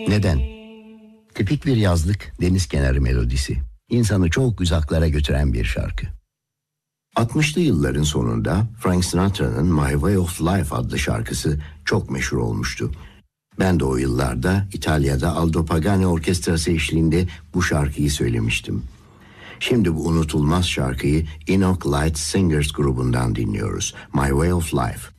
Neden? Tipik bir yazlık deniz kenarı melodisi. İnsanı çok uzaklara götüren bir şarkı. 60'lı yılların sonunda Frank Sinatra'nın My Way of Life adlı şarkısı çok meşhur olmuştu. Ben de o yıllarda İtalya'da Aldo Pagani Orkestrası eşliğinde bu şarkıyı söylemiştim. Şimdi bu unutulmaz şarkıyı Enoch Light Singers grubundan dinliyoruz. My Way of Life.